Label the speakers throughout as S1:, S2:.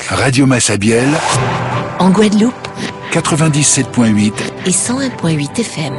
S1: Radio Massabielle,
S2: en Guadeloupe,
S1: 97.8
S2: et 101.8 FM.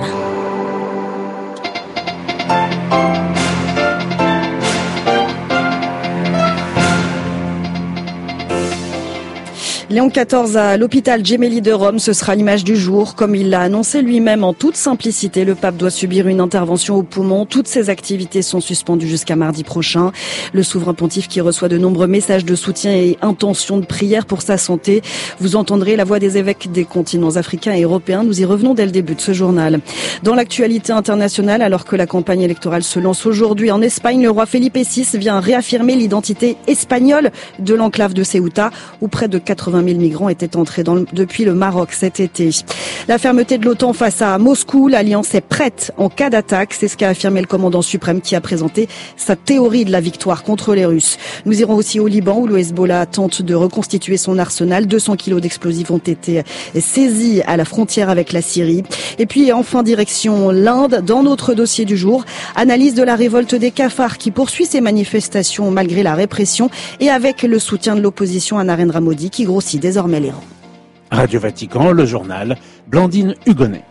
S3: Léon XIV à l'hôpital Gemelli de Rome, ce sera l'image du jour. Comme il l'a annoncé lui-même en toute simplicité, le pape doit subir une intervention au poumon. Toutes ses activités sont suspendues jusqu'à mardi prochain. Le souverain pontife qui reçoit de nombreux messages de soutien et intentions de prière pour sa santé. Vous entendrez la voix des évêques des continents africains et européens. Nous y revenons dès le début de ce journal. Dans l'actualité internationale, alors que la campagne électorale se lance aujourd'hui en Espagne, le roi Felipe VI vient réaffirmer l'identité espagnole de l'enclave de Ceuta, où près de 80 000 migrants étaient entrés depuis le Maroc cet été. La fermeté de l'OTAN face à Moscou, l'alliance est prête en cas d'attaque. C'est ce qu'a affirmé le commandant suprême qui a présenté sa théorie de la victoire contre les Russes. Nous irons aussi au Liban où le Hezbollah tente de reconstituer son arsenal. 200 kilos d'explosifs ont été saisis à la frontière avec la Syrie. Et puis enfin direction l'Inde. Dans notre dossier du jour, analyse de la révolte des cafards qui poursuit ses manifestations malgré la répression et avec le soutien de l'opposition à Narendra Modi qui grossit désormais les rangs.
S4: Radio Vatican, le journal, Blandine Hugonnet.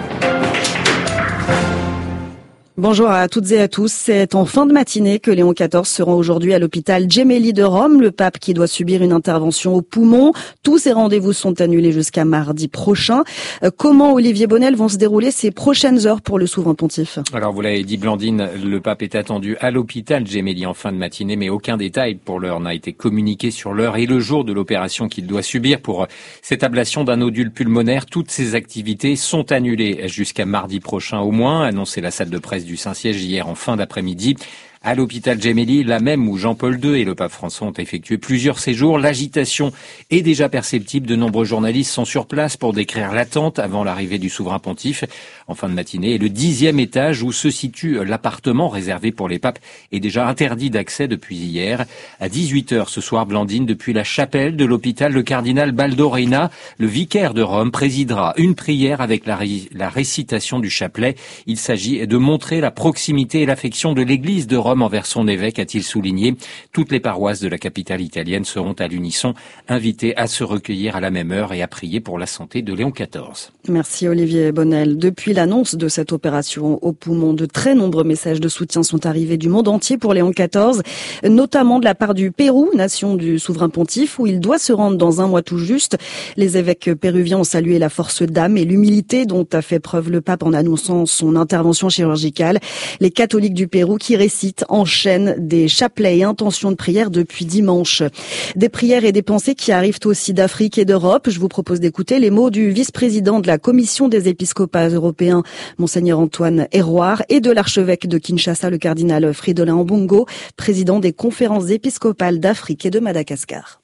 S3: Bonjour à toutes et à tous. C'est en fin de matinée que Léon XIV se rend aujourd'hui à l'hôpital Gemelli de Rome, le pape qui doit subir une intervention au poumon. Tous ces rendez-vous sont annulés jusqu'à mardi prochain. Comment, Olivier Bonnel, vont se dérouler ces prochaines heures pour le souverain pontife?
S5: Alors, vous l'avez dit, Blandine, le pape est attendu à l'hôpital Gemelli en fin de matinée, mais aucun détail pour l'heure n'a été communiqué sur l'heure et le jour de l'opération qu'il doit subir pour cette ablation d'un nodule pulmonaire. Toutes ces activités sont annulées jusqu'à mardi prochain au moins, annoncé la salle de presse du Saint-Siège hier en fin d'après-midi. À l'hôpital Gemelli, là même où Jean-Paul II et le pape François ont effectué plusieurs séjours, l'agitation est déjà perceptible. De nombreux journalistes sont sur place pour décrire l'attente avant l'arrivée du souverain pontife. En fin de matinée, le 10e étage où se situe l'appartement réservé pour les papes est déjà interdit d'accès depuis hier. À 18h ce soir, Blandine, depuis la chapelle de l'hôpital, le cardinal Baldo Reina, le vicaire de Rome, présidera une prière avec la récitation du chapelet. Il s'agit de montrer la proximité et l'affection de l'Église de Rome envers son évêque, a-t-il souligné. Toutes les paroisses de la capitale italienne seront à l'unisson invitées à se recueillir à la même heure et à prier pour la santé de Léon XIV.
S3: Merci Olivier Bonnel. Depuis l'annonce de cette opération au poumon, de très nombreux messages de soutien sont arrivés du monde entier pour Léon XIV, notamment de la part du Pérou, nation du souverain pontife, où il doit se rendre dans un mois tout juste. Les évêques péruviens ont salué la force d'âme et l'humilité dont a fait preuve le pape en annonçant son intervention chirurgicale. Les catholiques du Pérou qui récitent enchaînent des chapelets et intentions de prière depuis dimanche. Des prières et des pensées qui arrivent aussi d'Afrique et d'Europe. Je vous propose d'écouter les mots du vice-président de la Commission des épiscopats européens, Monseigneur Antoine Héroard, et de l'archevêque de Kinshasa, le cardinal Fridolin Ambongo, président des conférences épiscopales d'Afrique et de Madagascar.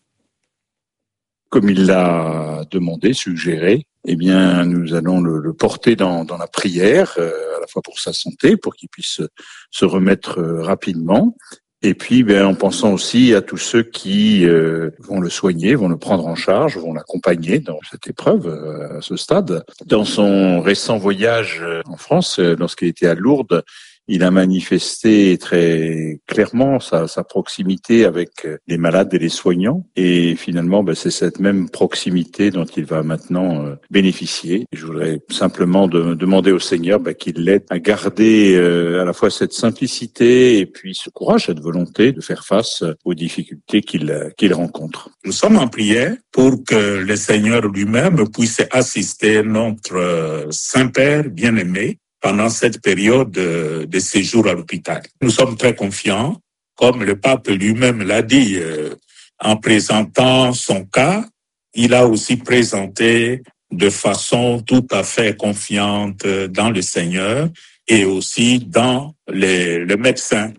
S6: Comme il l'a demandé, suggéré, eh bien, nous allons le porter dans la prière, à la fois pour sa santé, pour qu'il puisse se remettre rapidement, et puis en pensant aussi à tous ceux qui vont le soigner, vont le prendre en charge, vont l'accompagner dans cette épreuve à ce stade. Dans son récent voyage en France, lorsqu'il était à Lourdes, il a manifesté très clairement sa proximité avec les malades et les soignants. Et finalement, c'est cette même proximité dont il va maintenant bénéficier. Je voudrais simplement demander au Seigneur qu'il l'aide à garder à la fois cette simplicité et puis ce courage, cette volonté de faire face aux difficultés qu'il rencontre.
S7: Nous sommes en prière pour que le Seigneur lui-même puisse assister notre Saint-Père bien-aimé pendant cette période de séjour à l'hôpital. Nous sommes très confiants, comme le pape lui-même l'a dit, en présentant son cas, il a aussi présenté de façon tout à fait confiante dans le Seigneur et aussi dans le médecin.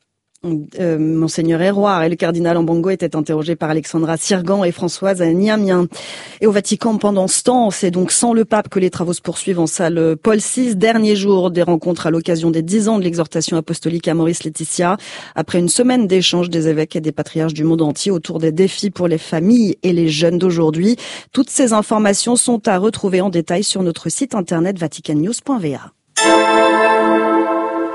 S3: Monseigneur Héroard et le cardinal Ambongo étaient interrogés par Alexandra Sirgan et Françoise Niamien. Et au Vatican, pendant ce temps, c'est donc sans le pape que les travaux se poursuivent en salle Paul VI. Dernier jour des rencontres à l'occasion des 10 ans de l'exhortation apostolique à Maurice Laetitia. Après une semaine d'échanges des évêques et des patriarches du monde entier autour des défis pour les familles et les jeunes d'aujourd'hui. Toutes ces informations sont à retrouver en détail sur notre site internet vaticannews.va.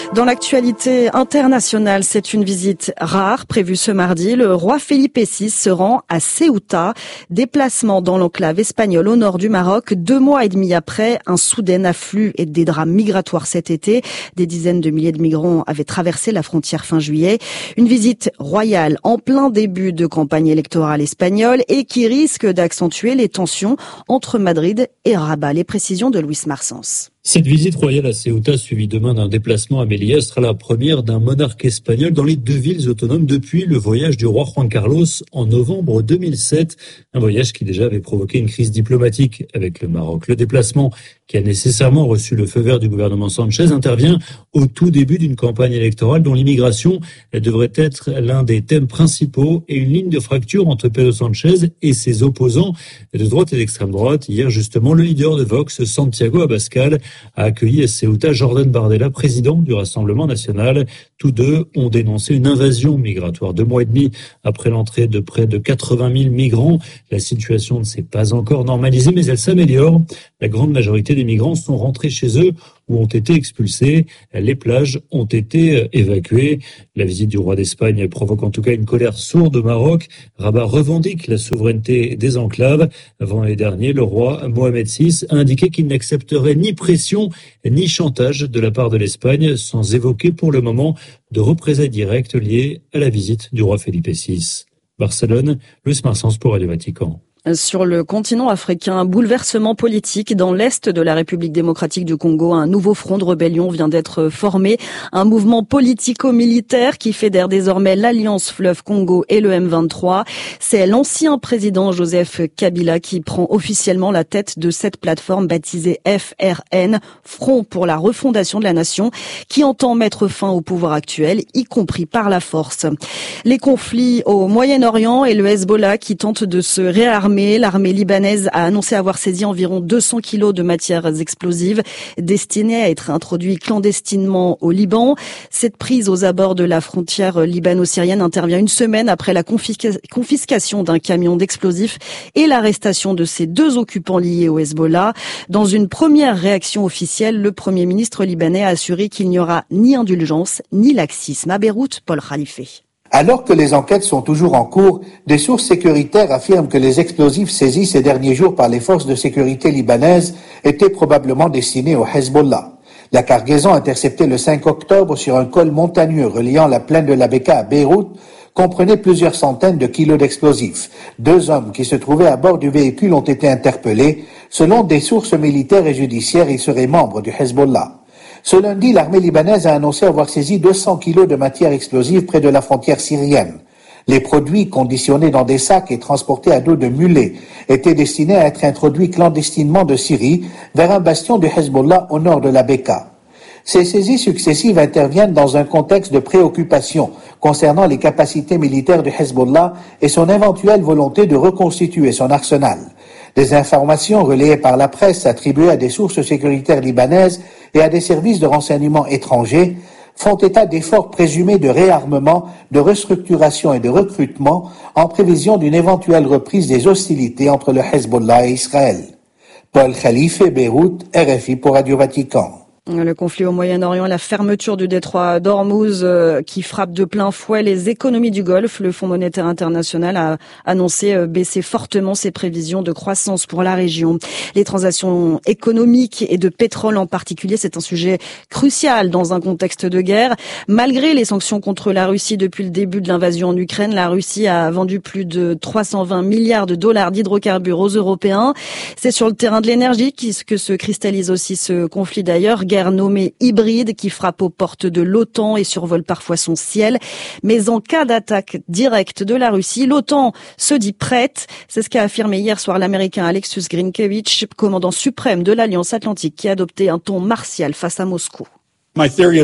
S3: Dans l'actualité internationale, c'est une visite rare prévue ce mardi. Le roi Felipe VI se rend à Ceuta, déplacement dans l'enclave espagnole au nord du Maroc, 2 mois et demi après un soudain afflux et des drames migratoires cet été. Des dizaines de milliers de migrants avaient traversé la frontière fin juillet. Une visite royale en plein début de campagne électorale espagnole et qui risque d'accentuer les tensions entre Madrid et Rabat. Les précisions de Luis Marsens.
S8: Cette visite royale à Ceuta, suivie demain d'un déplacement à Melilla, sera la première d'un monarque espagnol dans les 2 villes autonomes depuis le voyage du roi Juan Carlos en novembre 2007. Un voyage qui déjà avait provoqué une crise diplomatique avec le Maroc. Le déplacement, qui a nécessairement reçu le feu vert du gouvernement Sanchez, intervient au tout début d'une campagne électorale dont l'immigration devrait être l'un des thèmes principaux et une ligne de fracture entre Pedro Sanchez et ses opposants de droite et d'extrême droite. Hier, justement, le leader de Vox, Santiago Abascal, a accueilli à Ceuta Jordan Bardella, président du Rassemblement national. Tous deux ont dénoncé une invasion migratoire. 2 mois et demi après l'entrée de près de 80 000 migrants, la situation ne s'est pas encore normalisée, mais elle s'améliore. La grande majorité des migrants sont rentrés chez eux ou ont été expulsés. Les plages ont été évacuées. La visite du roi d'Espagne provoque en tout cas une colère sourde au Maroc. Rabat revendique la souveraineté des enclaves. Vendredi dernier, le roi Mohamed VI a indiqué qu'il n'accepterait ni pression ni chantage de la part de l'Espagne, sans évoquer pour le moment de représailles directes liées à la visite du roi Felipe VI. Barcelone, Luis Marsens pour Radio Vatican.
S3: Sur le continent africain, un bouleversement politique dans l'est de la République démocratique du Congo. Un nouveau front de rébellion vient d'être formé. Un mouvement politico-militaire qui fédère désormais l'Alliance Fleuve Congo et le M23. C'est l'ancien président Joseph Kabila qui prend officiellement la tête de cette plateforme baptisée FRN, Front pour la refondation de la nation, qui entend mettre fin au pouvoir actuel, y compris par la force. Les conflits au Moyen-Orient et le Hezbollah qui tentent de se réarmer. L'armée libanaise a annoncé avoir saisi environ 200 kilos de matières explosives destinées à être introduites clandestinement au Liban. Cette prise aux abords de la frontière libano-syrienne intervient 1 semaine après la confiscation d'un camion d'explosifs et l'arrestation de ses 2 occupants liés au Hezbollah. Dans une première réaction officielle, le Premier ministre libanais a assuré qu'il n'y aura ni indulgence ni laxisme. À Beyrouth, Paul Khalife.
S9: Alors que les enquêtes sont toujours en cours, des sources sécuritaires affirment que les explosifs saisis ces derniers jours par les forces de sécurité libanaises étaient probablement destinés au Hezbollah. La cargaison interceptée le 5 octobre sur un col montagneux reliant la plaine de la Beka à Beyrouth comprenait plusieurs centaines de kilos d'explosifs. 2 hommes qui se trouvaient à bord du véhicule ont été interpellés. Selon des sources militaires et judiciaires, ils seraient membres du Hezbollah. Ce lundi, l'armée libanaise a annoncé avoir saisi 200 kilos de matières explosives près de la frontière syrienne. Les produits, conditionnés dans des sacs et transportés à dos de mulets, étaient destinés à être introduits clandestinement de Syrie vers un bastion du Hezbollah au nord de la Beka. Ces saisies successives interviennent dans un contexte de préoccupation concernant les capacités militaires du Hezbollah et son éventuelle volonté de reconstituer son arsenal. Des informations relayées par la presse attribuées à des sources sécuritaires libanaises et à des services de renseignement étrangers font état d'efforts présumés de réarmement, de restructuration et de recrutement en prévision d'une éventuelle reprise des hostilités entre le Hezbollah et Israël. Paul Khalife, Beyrouth, RFI pour Radio Vatican.
S3: Le conflit au Moyen-Orient, la fermeture du détroit d'Ormuz qui frappe de plein fouet les économies du Golfe. Le Fonds monétaire international a annoncé baisser fortement ses prévisions de croissance pour la région. Les transactions économiques et de pétrole en particulier, c'est un sujet crucial dans un contexte de guerre. Malgré les sanctions contre la Russie depuis le début de l'invasion en Ukraine, la Russie a vendu plus de 320 milliards de dollars d'hydrocarbures aux Européens. C'est sur le terrain de l'énergie que se cristallise aussi ce conflit d'ailleurs. Guerre nommée hybride qui frappe aux portes de l'OTAN et survole parfois son ciel. Mais en cas d'attaque directe de la Russie, l'OTAN se dit prête. C'est ce qu'a affirmé hier soir l'Américain Alexus Grinkevich, commandant suprême de l'Alliance Atlantique, qui a adopté un ton martial face à Moscou.
S10: Ma théorie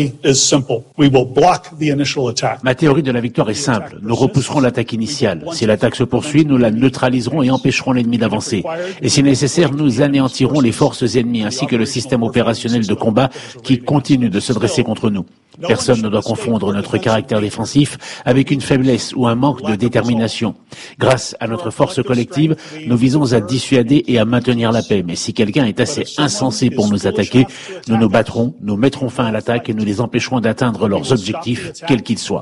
S10: de la victoire est simple. Nous repousserons l'attaque initiale. Si l'attaque se poursuit, nous la neutraliserons et empêcherons l'ennemi d'avancer. Et si nécessaire, nous anéantirons les forces ennemies ainsi que le système opérationnel de combat qui continue de se dresser contre nous. Personne ne doit confondre notre caractère défensif avec une faiblesse ou un manque de détermination. Grâce à notre force collective, nous visons à dissuader et à maintenir la paix. Mais si quelqu'un est assez insensé pour nous attaquer, nous nous battrons, nous mettrons fin à l'attaque et nous les empêcherons d'atteindre leurs objectifs, quels qu'ils soient.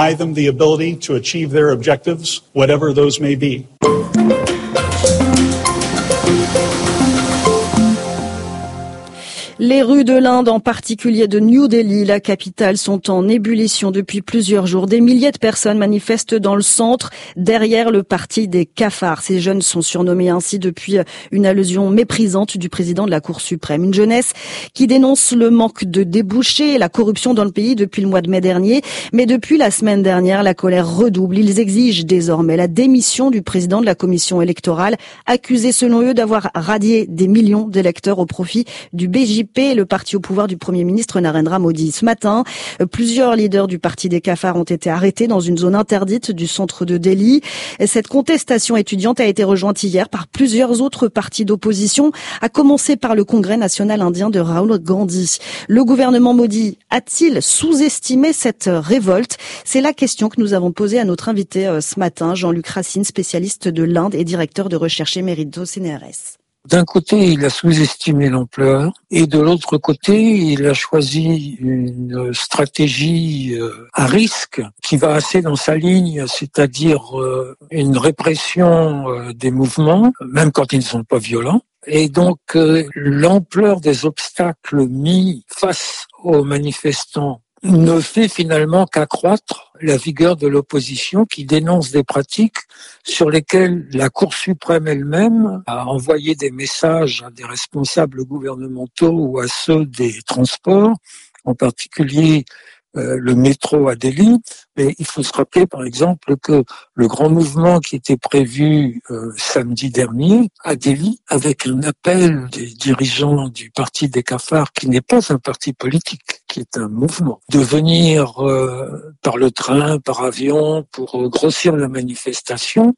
S3: Les rues de l'Inde, en particulier de New Delhi, la capitale, sont en ébullition depuis plusieurs jours. Des milliers de personnes manifestent dans le centre, derrière le parti des cafards. Ces jeunes sont surnommés ainsi depuis une allusion méprisante du président de la Cour suprême. Une jeunesse qui dénonce le manque de débouchés et la corruption dans le pays depuis le mois de mai dernier. Mais depuis la semaine dernière, la colère redouble. Ils exigent désormais la démission du président de la commission électorale, accusé selon eux d'avoir radié des millions d'électeurs au profit du BJP, le parti au pouvoir du Premier ministre Narendra Modi. Ce matin, plusieurs leaders du parti des cafards ont été arrêtés dans une zone interdite du centre de Delhi. Cette contestation étudiante a été rejointe hier par plusieurs autres partis d'opposition, à commencer par le Congrès national indien de Rahul Gandhi. Le gouvernement Modi a-t-il sous-estimé cette révolte? C'est la question que nous avons posée à notre invité ce matin, Jean-Luc Racine, spécialiste de l'Inde et directeur de recherche émérite au CNRS.
S11: D'un côté, il a sous-estimé l'ampleur, et de l'autre côté, il a choisi une stratégie à risque qui va assez dans sa ligne, c'est-à-dire une répression des mouvements, même quand ils ne sont pas violents. Et donc, l'ampleur des obstacles mis face aux manifestants ne fait finalement qu'accroître la vigueur de l'opposition qui dénonce des pratiques sur lesquelles la Cour suprême elle-même a envoyé des messages à des responsables gouvernementaux ou à ceux des transports, en particulier le métro à Delhi. Mais il faut se rappeler par exemple que le grand mouvement qui était prévu samedi dernier à Delhi, avec un appel des dirigeants du parti des cafards, qui n'est pas un parti politique, qui est un mouvement, de venir par le train, par avion, pour grossir la manifestation.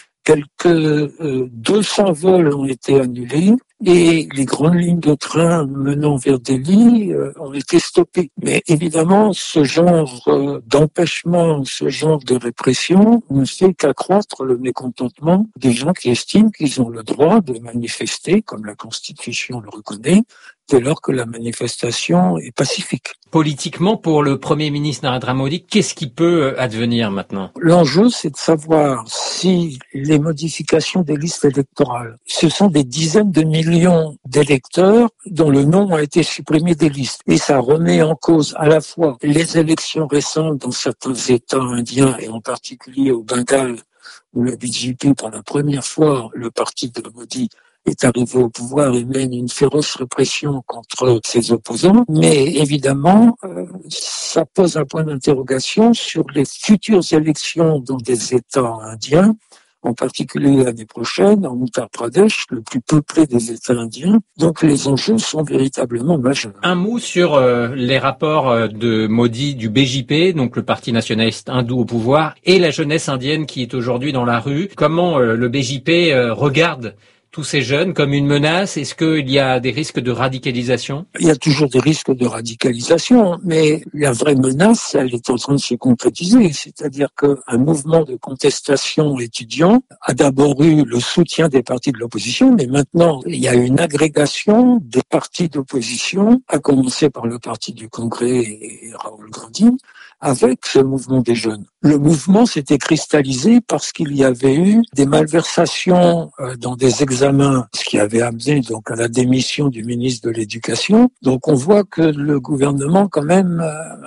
S11: Quelques 200 vols ont été annulés et les grandes lignes de train menant vers Delhi ont été stoppées. Mais évidemment, ce genre d'empêchement, ce genre de répression ne fait qu'accroître le mécontentement des gens qui estiment qu'ils ont le droit de manifester, comme la Constitution le reconnaît, dès lors que la manifestation est pacifique.
S5: Politiquement, pour le Premier ministre Narendra Modi, qu'est-ce qui peut advenir maintenant?
S11: L'enjeu, c'est de savoir si les modifications des listes électorales, ce sont des dizaines de millions d'électeurs dont le nom a été supprimé des listes. Et ça remet en cause à la fois les élections récentes dans certains États indiens, et en particulier au Bengale, où le BJP, pour la première fois, le parti de Modi, est arrivé au pouvoir et mène une féroce répression contre ses opposants. Mais évidemment, ça pose un point d'interrogation sur les futures élections dans des États indiens, en particulier l'année prochaine, en Uttar Pradesh, le plus peuplé des États indiens. Donc les enjeux sont véritablement majeurs.
S5: Un mot sur les rapports de Modi, du BJP, donc le parti nationaliste hindou au pouvoir, et la jeunesse indienne qui est aujourd'hui dans la rue. Comment le BJP regarde tous ces jeunes comme une menace? Est-ce qu'il y a des risques de radicalisation?
S11: Il y a toujours des risques de radicalisation, mais la vraie menace, elle est en train de se concrétiser. C'est-à-dire qu'un mouvement de contestation étudiant a d'abord eu le soutien des partis de l'opposition, mais maintenant, il y a une agrégation des partis d'opposition, à commencer par le parti du Congrès et Rahul Gandhi, avec ce mouvement des jeunes. Le mouvement s'était cristallisé parce qu'il y avait eu des malversations dans des examens, ce qui avait amené donc à la démission du ministre de l'Éducation. Donc on voit que le gouvernement quand même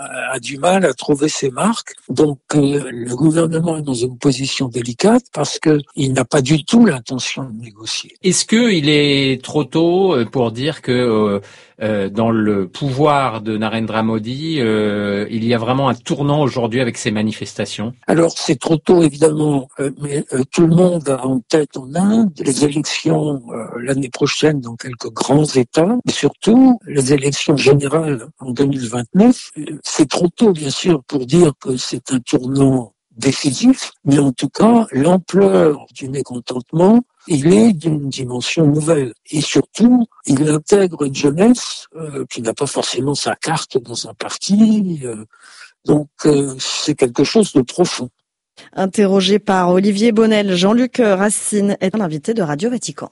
S11: a du mal à trouver ses marques. Donc le gouvernement est dans une position délicate parce que il n'a pas du tout l'intention de négocier.
S5: Est-ce qu'il est trop tôt pour dire que dans le pouvoir de Narendra Modi, il y a vraiment un tournant aujourd'hui avec ces manifestations?
S11: Alors c'est trop tôt évidemment, mais tout le monde a en tête en Inde les élections l'année prochaine dans quelques grands États, et surtout les élections générales en 2029. C'est trop tôt bien sûr pour dire que c'est un tournant décisif, mais en tout cas l'ampleur du mécontentement il est d'une dimension nouvelle. Et surtout, il intègre une jeunesse qui n'a pas forcément sa carte dans un parti. Donc, c'est quelque chose de profond.
S3: Interrogé par Olivier Bonnel, Jean-Luc Racine est l'invité de Radio Vatican.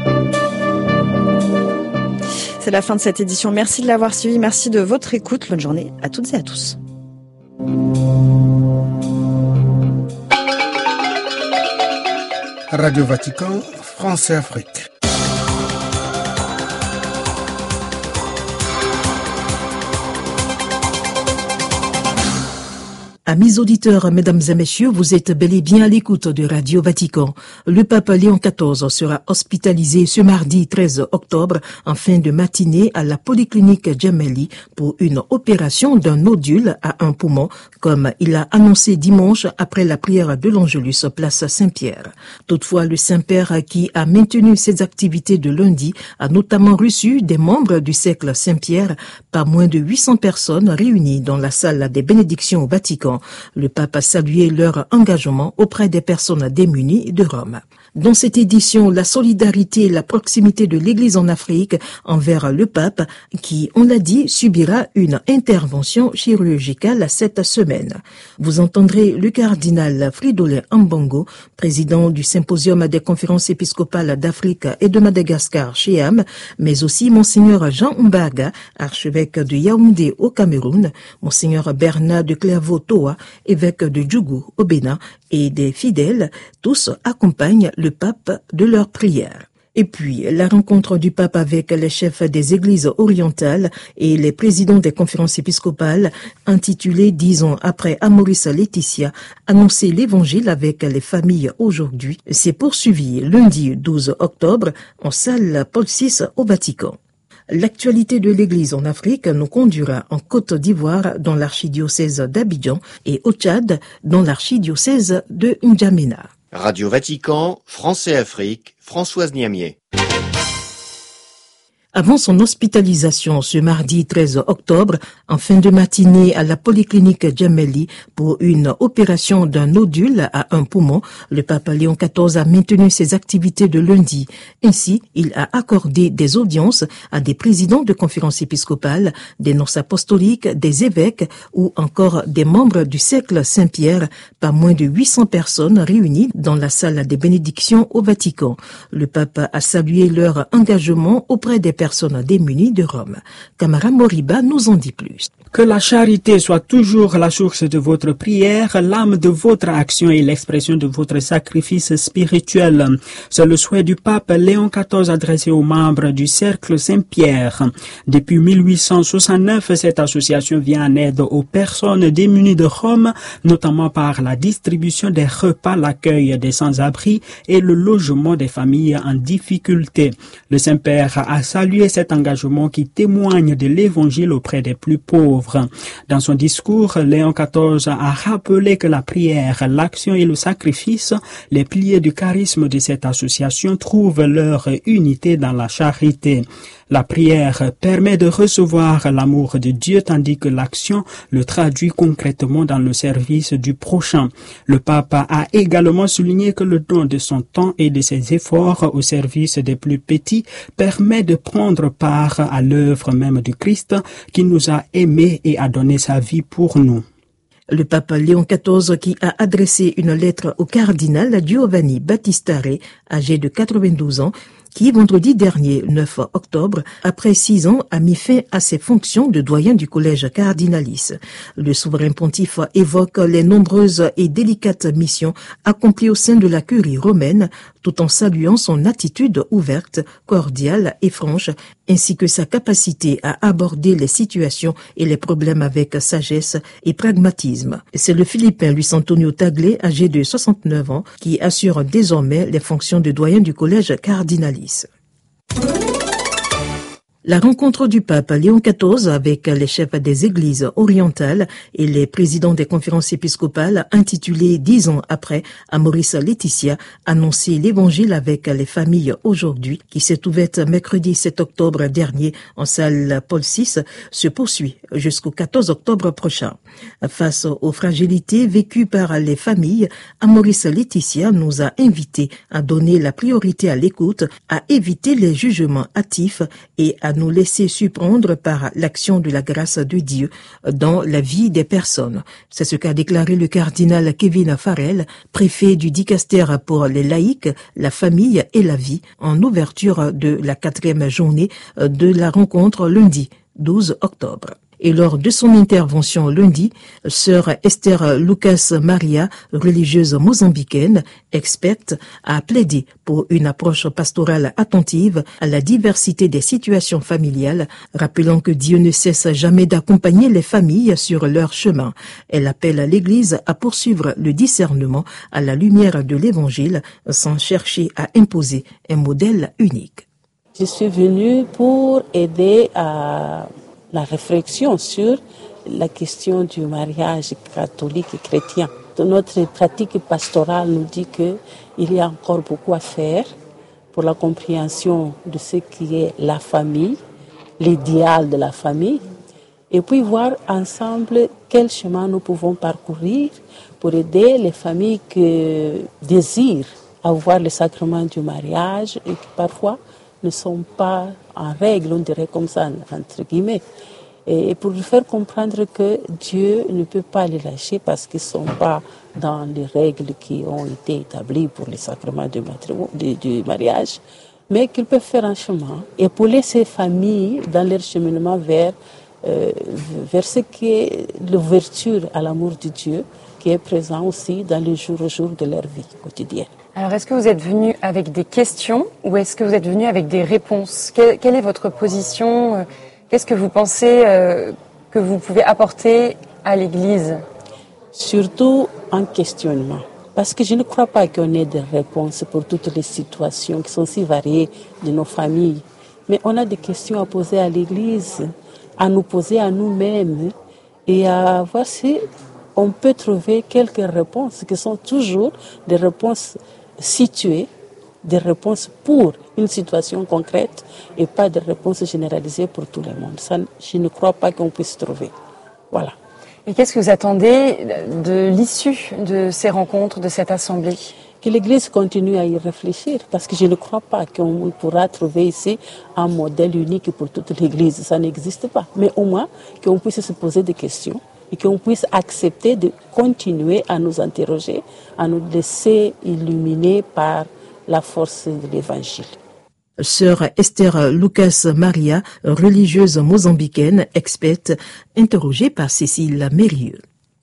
S3: C'est la fin de cette édition. Merci de l'avoir suivi. Merci de votre écoute. Bonne journée à toutes et à tous.
S1: Radio Vatican, France et Afrique.
S12: Amis auditeurs, mesdames et messieurs, vous êtes bel et bien à l'écoute de Radio Vatican. Le pape Léon XIV sera hospitalisé ce mardi 13 octobre en fin de matinée à la polyclinique Gemelli pour une opération d'un nodule à un poumon, comme il a annoncé dimanche après la prière de l'Angelus place Saint-Pierre. Toutefois, le Saint-Père qui a maintenu ses activités de lundi a notamment reçu des membres du cercle Saint-Pierre, pas moins de 800 personnes réunies dans la salle des bénédictions au Vatican. Le pape a salué leur engagement auprès des personnes démunies de Rome. Dans cette édition, la solidarité et la proximité de l'Église en Afrique envers le pape qui, on l'a dit, subira une intervention chirurgicale cette semaine. Vous entendrez le cardinal Fridolin Ambongo, président du Symposium des conférences épiscopales d'Afrique et de Madagascar (CHEAM), mais aussi Monseigneur Jean Mbaga, archevêque de Yaoundé au Cameroun, Monseigneur Bernard de Clairvaux-Toa, évêque de Djougou au Bénin, et des fidèles, tous accompagnent le pape de leurs prières. Et puis, la rencontre du pape avec les chefs des églises orientales et les présidents des conférences épiscopales, intitulée 10 ans après Amoris Laetitia, annoncer l'évangile avec les familles aujourd'hui, s'est poursuivi lundi 12 octobre en salle Paul VI au Vatican. L'actualité de l'Église en Afrique nous conduira en Côte d'Ivoire dans l'archidiocèse d'Abidjan et au Tchad dans l'archidiocèse de N'Djamena.
S13: Radio Vatican, France et Afrique, Françoise Niamier.
S12: Avant son hospitalisation ce mardi 13 octobre, en fin de matinée à la polyclinique Gemelli pour une opération d'un nodule à un poumon, le pape Léon XIV a maintenu ses activités de lundi. Ainsi, il a accordé des audiences à des présidents de conférences épiscopales, des nonces apostoliques, des évêques ou encore des membres du cercle Saint-Pierre, pas moins de 800 personnes réunies dans la salle des bénédictions au Vatican. Le pape a salué leur engagement auprès des personnes démunies de Rome. Camara Moriba nous en dit plus.
S14: Que la charité soit toujours la source de votre prière, l'âme de votre action et l'expression de votre sacrifice spirituel. C'est le souhait du pape Léon XIV adressé aux membres du Cercle Saint-Pierre. Depuis 1869, cette association vient en aide aux personnes démunies de Rome, notamment par la distribution des repas, l'accueil des sans-abri et le logement des familles en difficulté. Le Saint-Père a salué cet engagement qui témoigne de l'Évangile auprès des plus pauvres. Dans son discours, Léon XIV a rappelé que la prière, l'action et le sacrifice, les piliers du charisme de cette association, trouvent leur unité dans la charité. La prière permet de recevoir l'amour de Dieu tandis que l'action le traduit concrètement dans le service du prochain. Le pape a également souligné que le don de son temps et de ses efforts au service des plus petits permet de prendre part à l'œuvre même du Christ qui nous a aimés et a donné sa vie pour nous.
S12: Le pape Léon XIV qui a adressé une lettre au cardinal Giovanni Battista Re, âgé de 92 ans, qui, vendredi dernier, 9 octobre, après 6 ans, a mis fin à ses fonctions de doyen du collège cardinalis. Le souverain pontife évoque les nombreuses et délicates missions accomplies au sein de la curie romaine, tout en saluant son attitude ouverte, cordiale et franche, ainsi que sa capacité à aborder les situations et les problèmes avec sagesse et pragmatisme. C'est le Philippin Luis Antonio Tagle, âgé de 69 ans, qui assure désormais les fonctions de doyen du collège cardinalis. La rencontre du pape Léon XIV avec les chefs des églises orientales et les présidents des conférences épiscopales intitulée 10 ans après Amoris Laetitia, annoncer l'évangile avec les familles aujourd'hui, qui s'est ouverte mercredi 7 octobre dernier en salle Paul VI, se poursuit jusqu'au 14 octobre prochain. Face aux fragilités vécues par les familles, Amoris Laetitia nous a invités à donner la priorité à l'écoute, à éviter les jugements hâtifs et à nous laisser surprendre par l'action de la grâce de Dieu dans la vie des personnes. C'est ce qu'a déclaré le cardinal Kevin Farrell, préfet du Dicaster pour les laïcs, la famille et la vie, en ouverture de la 4e journée de la rencontre lundi 12 octobre. Et lors de son intervention lundi, sœur Esther Lucas Maria, religieuse mozambicaine, experte, a plaidé pour une approche pastorale attentive à la diversité des situations familiales, rappelant que Dieu ne cesse jamais d'accompagner les familles sur leur chemin. Elle appelle l'Église à poursuivre le discernement à la lumière de l'Évangile sans chercher à imposer un modèle unique.
S15: Je suis venue pour aider à la réflexion sur la question du mariage catholique et chrétien. Notre pratique pastorale nous dit qu'il y a encore beaucoup à faire pour la compréhension de ce qui est la famille, l'idéal de la famille, et puis voir ensemble quel chemin nous pouvons parcourir pour aider les familles qui désirent avoir le sacrement du mariage et qui parfois ne sont pas en règle, on dirait comme ça, entre guillemets. Et pour lui faire comprendre que Dieu ne peut pas les lâcher parce qu'ils ne sont pas dans les règles qui ont été établies pour les sacrements du mariage, mais qu'ils peuvent faire un chemin. Et pour laisser ces familles dans leur cheminement vers ce qui est l'ouverture à l'amour de Dieu, qui est présent aussi dans les jours au jour de leur vie quotidienne.
S16: Alors, est-ce que vous êtes venu avec des questions ou est-ce que vous êtes venu avec des réponses ? Quelle est votre position ? Qu'est-ce que vous pensez que vous pouvez apporter à l'Église ?
S15: Surtout un questionnement. Parce que je ne crois pas qu'on ait des réponses pour toutes les situations qui sont si variées de nos familles. Mais on a des questions à poser à l'Église, à nous poser à nous-mêmes et à voir si on peut trouver quelques réponses qui sont toujours des réponses situées, des réponses pour une situation concrète et pas des réponses généralisées pour tout le monde. Ça, je ne crois pas qu'on puisse trouver. Voilà.
S16: Et qu'est-ce que vous attendez de l'issue de ces rencontres, de cette assemblée ?
S15: Que l'Église continue à y réfléchir, parce que je ne crois pas qu'on pourra trouver ici un modèle unique pour toute l'Église. Ça n'existe pas. Mais au moins qu'on puisse se poser des questions et qu'on puisse accepter de continuer à nous interroger, à nous laisser illuminer par la force de l'Évangile.
S12: Sœur Esther Lucas Maria, religieuse mozambicaine, experte, interrogée par Cécile Mérieux.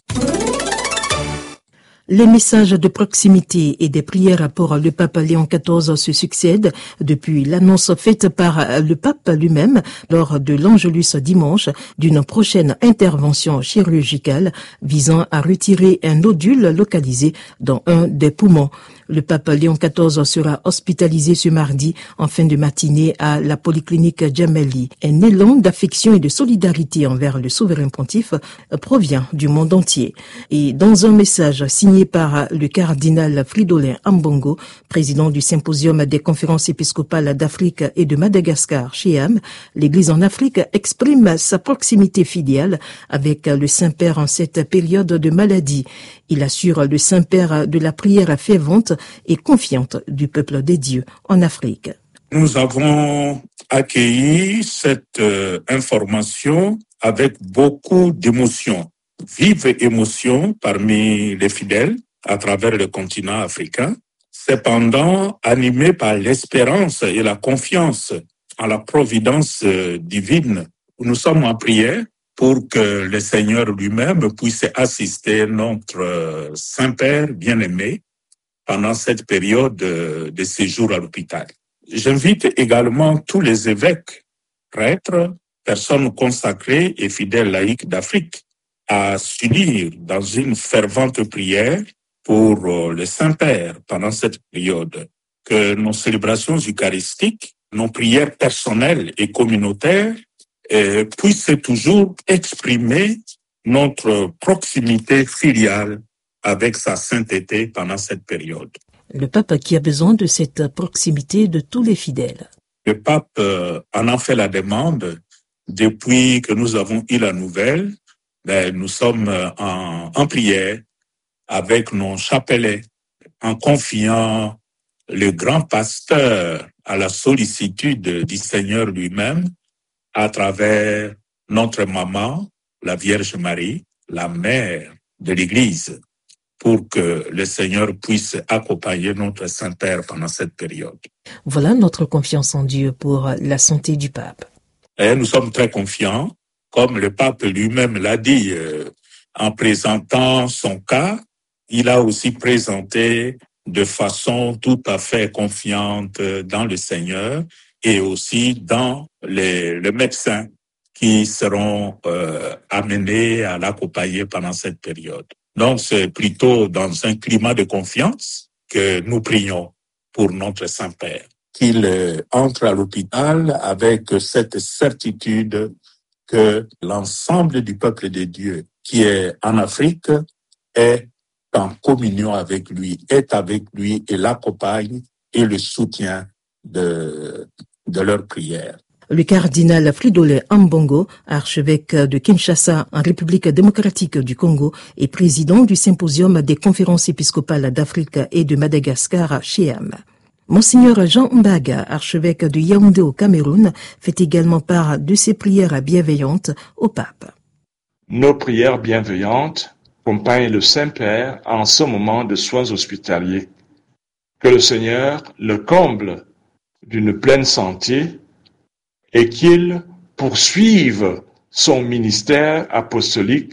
S12: Les messages de proximité et des prières pour le pape Léon XIV se succèdent depuis l'annonce faite par le pape lui-même lors de l'Angelus dimanche d'une prochaine intervention chirurgicale visant à retirer un nodule localisé dans un des poumons. Le pape Léon XIV sera hospitalisé ce mardi en fin de matinée à la polyclinique Gemelli. Un élan d'affection et de solidarité envers le souverain pontife provient du monde entier. Et dans un message signé par le cardinal Fridolin Ambongo, président du symposium des conférences épiscopales d'Afrique et de Madagascar, CHEAM, l'Église en Afrique exprime sa proximité filiale avec le Saint-Père en cette période de maladie. Il assure le Saint-Père de la prière fervente et confiante du peuple des dieux en Afrique.
S7: Nous avons accueilli cette information avec beaucoup d'émotion, vive émotion parmi les fidèles à travers le continent africain, cependant animés par l'espérance et la confiance en la providence divine. Nous sommes en prière pour que le Seigneur lui-même puisse assister notre Saint-Père bien-aimé pendant cette période de séjour à l'hôpital. J'invite également tous les évêques, prêtres, personnes consacrées et fidèles laïcs d'Afrique à s'unir dans une fervente prière pour le Saint-Père pendant cette période. Que nos célébrations eucharistiques nos prières personnelles et communautaires puissent toujours exprimer notre proximité filiale avec sa sainteté pendant cette période.
S12: Le pape qui a besoin de cette proximité de tous les fidèles.
S7: Le pape en a fait la demande depuis que nous avons eu la nouvelle. Nous sommes en prière avec nos chapelets, en confiant le grand pasteur à la sollicitude du Seigneur lui-même à travers notre maman, la Vierge Marie, la mère de l'Église, pour que le Seigneur puisse accompagner notre Saint-Père pendant cette période.
S12: Voilà notre confiance en Dieu pour la santé du pape.
S7: Et nous sommes très confiants, comme le pape lui-même l'a dit en présentant son cas. Il a aussi présenté de façon tout à fait confiante dans le Seigneur et aussi dans les médecins qui seront amenés à l'accompagner pendant cette période. Donc, c'est plutôt dans un climat de confiance que nous prions pour notre Saint-Père, qu'il entre à l'hôpital avec cette certitude que l'ensemble du peuple de Dieu qui est en Afrique est en communion avec lui, est avec lui et l'accompagne et le soutient de leurs prières.
S12: Le cardinal Fridolin Ambongo, archevêque de Kinshasa en République démocratique du Congo et président du symposium des conférences épiscopales d'Afrique et de Madagascar, CHEAM. Monseigneur Jean Mbaga, archevêque de Yaoundé au Cameroun, fait également part de ses prières bienveillantes au pape.
S17: Nos prières bienveillantes accompagnent le Saint-Père en ce moment de soins hospitaliers. Que le Seigneur le comble d'une pleine santé et qu'il poursuive son ministère apostolique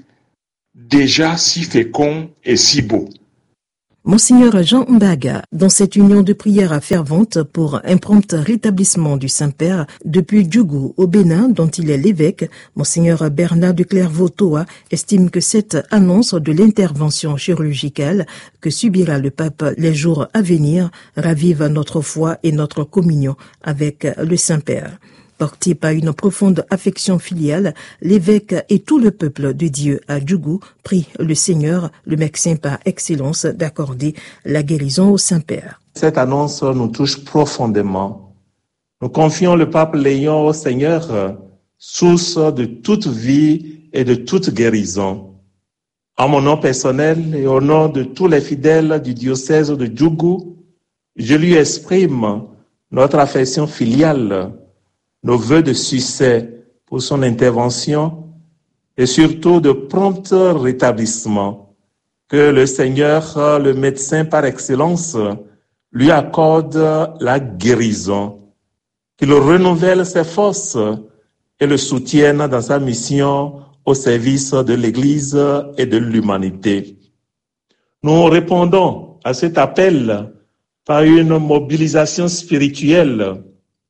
S17: déjà si fécond et si beau.
S12: Monseigneur Jean Mbaga, dans cette union de prière fervente pour un prompt rétablissement du Saint-Père depuis Djougou au Bénin, dont il est l'évêque, Monseigneur Bernard de Clairvaux-Toa estime que cette annonce de l'intervention chirurgicale que subira le pape les jours à venir ravive notre foi et notre communion avec le Saint-Père. Porté par une profonde affection filiale, l'évêque et tout le peuple de Dieu à Djougou prient le Seigneur, le médecin par excellence, d'accorder la guérison au Saint-Père.
S18: Cette annonce nous touche profondément. Nous confions le pape Léon au Seigneur, source de toute vie et de toute guérison. En mon nom personnel et au nom de tous les fidèles du diocèse de Djougou, je lui exprime notre affection filiale, nos vœux de succès pour son intervention et surtout de prompt rétablissement. Que le Seigneur, le médecin par excellence, lui accorde la guérison, qu'il renouvelle ses forces et le soutienne dans sa mission au service de l'Église et de l'humanité. Nous répondons à cet appel par une mobilisation spirituelle.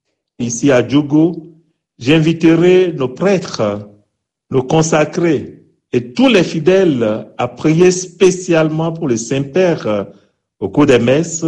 S18: Ici à Djougou, j'inviterai nos prêtres, nos consacrés et tous les fidèles à prier spécialement pour le Saint-Père au cours des messes,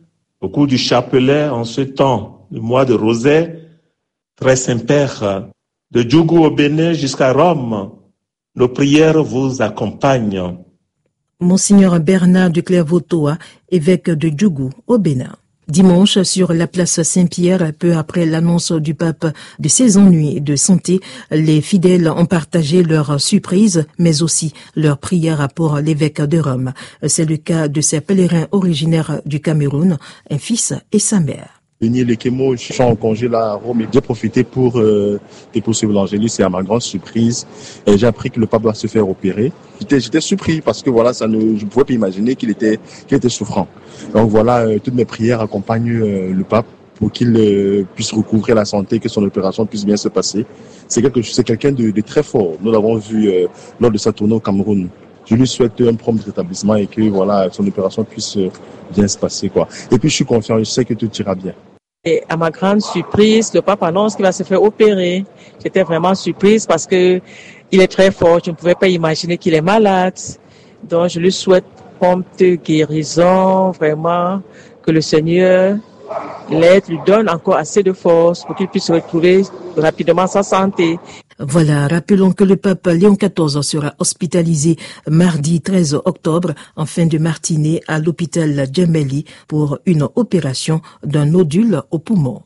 S18: au cours du chapelet en ce temps, le mois de Rosaire. Très Saint-Père, de Djougou au Bénin jusqu'à Rome, nos prières vous accompagnent.
S12: Monseigneur Bernard de Clairvaux-Toa, évêque de Djougou au Bénin. Dimanche, sur la place Saint-Pierre, peu après l'annonce du pape de ses ennuis de santé, les fidèles ont partagé leur surprise, mais aussi leur prière pour l'évêque de Rome. C'est le cas de ces pèlerins originaires du Cameroun, un fils et sa mère.
S19: Denis Lekemo, je suis en congé là à Rome et j'ai profité pour poursuivre l'Angélus et à ma grande surprise, j'ai appris que le pape doit se faire opérer. J'étais surpris parce que voilà, je ne pouvais pas imaginer qu'il était souffrant. Donc voilà, toutes mes prières accompagnent le pape pour qu'il puisse recouvrer la santé, que son opération puisse bien se passer. C'est quelqu'un de très fort. Nous l'avons vu lors de sa tournée au Cameroun. Je lui souhaite un prompt rétablissement et que voilà, son opération puisse bien se passer, quoi. Et puis je suis confiant, je sais que tout ira bien.
S20: Et à ma grande surprise, le pape annonce qu'il va se faire opérer. J'étais vraiment surprise parce que il est très fort. Je ne pouvais pas imaginer qu'il est malade. Donc je lui souhaite prompte guérison, vraiment, que le Seigneur l'aide lui donne encore assez de force pour qu'il puisse retrouver rapidement sa santé.
S12: Voilà, rappelons que le pape Léon XIV sera hospitalisé mardi 13 octobre en fin de matinée à l'hôpital Gemelli pour une opération d'un nodule au poumon.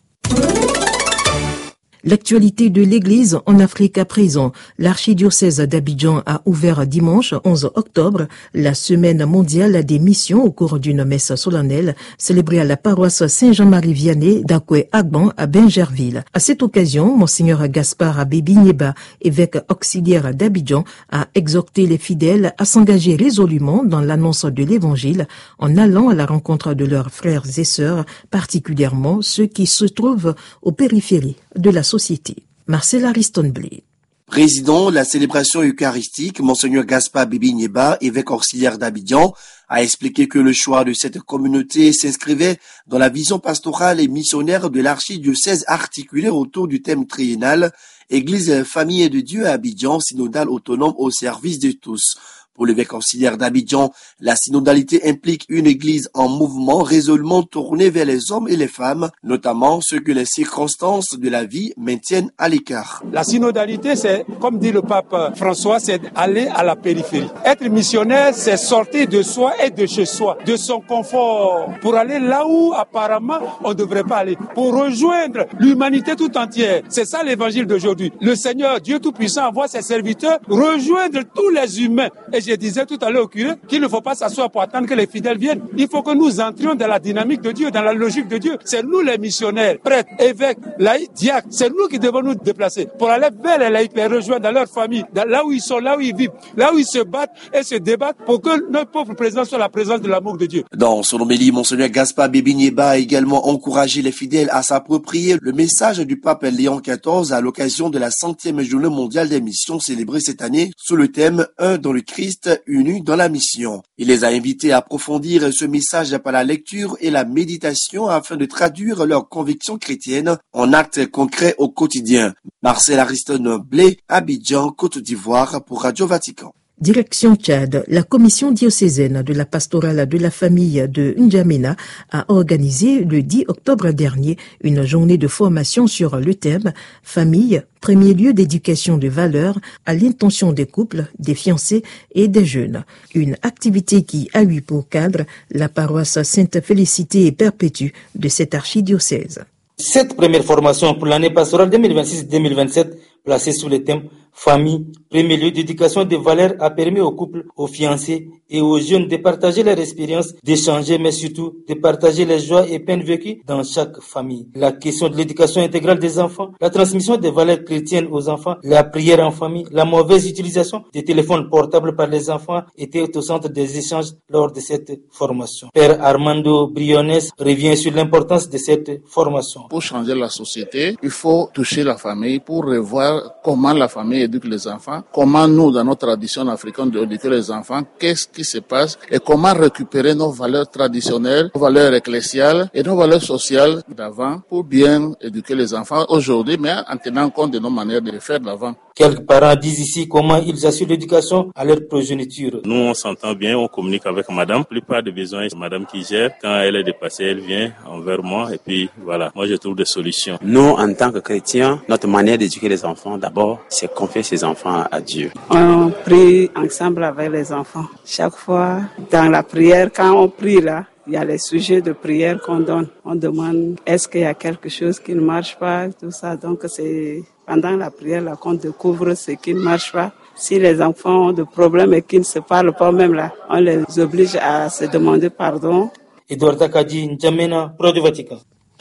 S12: L'actualité de l'Église en Afrique à présent. L'archidiocèse d'Abidjan a ouvert dimanche 11 octobre la semaine mondiale des missions au cours d'une messe solennelle célébrée à la paroisse Saint-Jean-Marie Vianney d'Akwe-Agban à Bingerville. À cette occasion, Monseigneur Gaspard Abébi-Nieba, évêque auxiliaire d'Abidjan, a exhorté les fidèles à s'engager résolument dans l'annonce de l'Évangile en allant à la rencontre de leurs frères et sœurs, particulièrement ceux qui se trouvent aux périphéries de la société. Marcel Ariston-Blé.
S21: Président de la célébration eucharistique, Monseigneur Gaspard Abébi-Nieba, évêque auxiliaire d'Abidjan, a expliqué que le choix de cette communauté s'inscrivait dans la vision pastorale et missionnaire de l'archidiocèse articulée autour du thème triennal « Église, famille de Dieu à Abidjan, synodale autonome au service de tous ». Pour l'évêque auxiliaire d'Abidjan, la synodalité implique une église en mouvement résolument tournée vers les hommes et les femmes, notamment ceux que les circonstances de la vie maintiennent à l'écart.
S22: La synodalité, c'est, comme dit le pape François, c'est aller à la périphérie. Être missionnaire, c'est sortir de soi et de chez soi, de son confort, pour aller là où apparemment on ne devrait pas aller, pour rejoindre l'humanité tout entière. C'est ça l'évangile d'aujourd'hui. Le Seigneur, Dieu Tout-Puissant, envoie ses serviteurs rejoindre tous les humains. Et je disais tout à l'heure au curé qu'il ne faut pas s'asseoir pour attendre que les fidèles viennent. Il faut que nous entrions dans la dynamique de Dieu, dans la logique de Dieu. C'est nous les missionnaires, prêtres, évêques, laïcs, diacres. C'est nous qui devons nous déplacer pour aller vers les laïcs, les rejoindre dans leur famille, là où ils sont, là où ils vivent, là où ils se battent et se débattent pour que notre pauvre présence soit la présence de l'amour de Dieu.
S21: Dans son homélie, Monseigneur Gaspard Abébi-Nieba a également encouragé les fidèles à s'approprier le message du pape Léon XIV à l'occasion de la 100e journée mondiale des missions célébrée cette année sous le thème « Un dans le Christ, unis dans la mission ». Il les a invités à approfondir ce message par la lecture et la méditation afin de traduire leurs convictions chrétiennes en actes concrets au quotidien. Marcel Ariston-Blé, Abidjan, Côte d'Ivoire pour Radio Vatican.
S12: Direction Tchad, la commission diocésaine de la pastorale de la famille de N'Djamena a organisé le 10 octobre dernier une journée de formation sur le thème « Famille, premier lieu d'éducation de valeurs à l'intention des couples, des fiancés et des jeunes ». Une activité qui a eu pour cadre la paroisse Sainte-Félicité et Perpétue de cet archidiocèse.
S23: Cette première formation pour l'année pastorale 2026-2027, placée sous le thème famille, premier lieu d'éducation des valeurs, a permis aux couples, aux fiancés et aux jeunes de partager leur expérience, d'échanger, mais surtout de partager les joies et peines vécues dans chaque famille. La question de l'éducation intégrale des enfants, la transmission des valeurs chrétiennes aux enfants, la prière en famille, la mauvaise utilisation des téléphones portables par les enfants étaient au centre des échanges lors de cette formation. Père Armando Briones revient sur l'importance de cette formation.
S24: Pour changer la société, il faut toucher la famille pour revoir comment la famille éduque les enfants, comment nous, dans notre tradition africaine d'éduquer les enfants, qu'est-ce qui se passe et comment récupérer nos valeurs traditionnelles, nos valeurs ecclésiales et nos valeurs sociales d'avant pour bien éduquer les enfants aujourd'hui, mais en tenant compte de nos manières de le faire d'avant.
S23: Quelques parents disent ici comment ils assurent l'éducation à leur progéniture.
S25: Nous, on s'entend bien, on communique avec madame. La plupart des besoins, c'est madame qui gère. Quand elle est dépassée, elle vient envers moi et puis voilà, moi je trouve des solutions.
S26: Nous, en tant que chrétiens, notre manière d'éduquer les enfants, d'abord, c'est confier ses enfants à Dieu.
S27: On prie ensemble avec les enfants. Chaque fois, dans la prière, quand on prie là, il y a les sujets de prière qu'on donne. On demande est-ce qu'il y a quelque chose qui ne marche pas, tout ça. Donc c'est pendant la prière là qu'on découvre ce qui ne marche pas. Si les enfants ont des problèmes et qu'ils ne se parlent pas même là, on les oblige à se demander pardon.
S23: Edouard Takadi, N'Djamena, Pro du Vatican.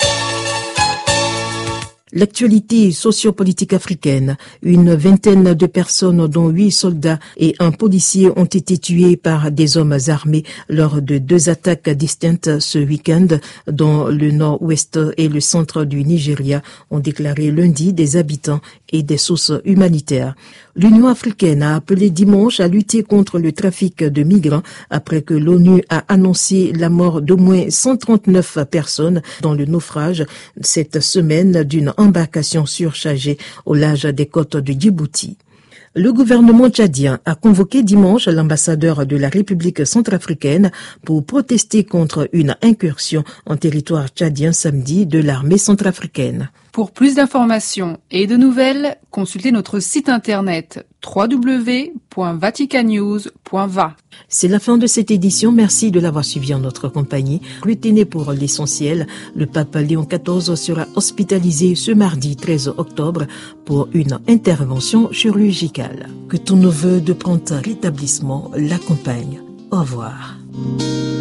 S12: L'actualité sociopolitique africaine. Une vingtaine de personnes, dont 8 soldats et un policier, ont été tués par des hommes armés lors de 2 attaques distinctes ce week-end dans le nord-ouest et le centre du Nigeria, ont déclaré lundi des habitants et des sources humanitaires. L'Union africaine a appelé dimanche à lutter contre le trafic de migrants après que l'ONU a annoncé la mort d'au moins 139 personnes dans le naufrage cette semaine d'une embarcation surchargée au large des côtes de Djibouti. Le gouvernement tchadien a convoqué dimanche l'ambassadeur de la République centrafricaine pour protester contre une incursion en territoire tchadien samedi de l'armée centrafricaine.
S2: Pour plus d'informations et de nouvelles, consultez notre site internet www.vaticannews.va.
S12: C'est la fin de cette édition. Merci de l'avoir suivi en notre compagnie. Retenez pour l'essentiel, le pape Léon XIV sera hospitalisé ce mardi 13 octobre pour une intervention chirurgicale. Que tous nos vœux de prompt rétablissement l'accompagnent. Au revoir.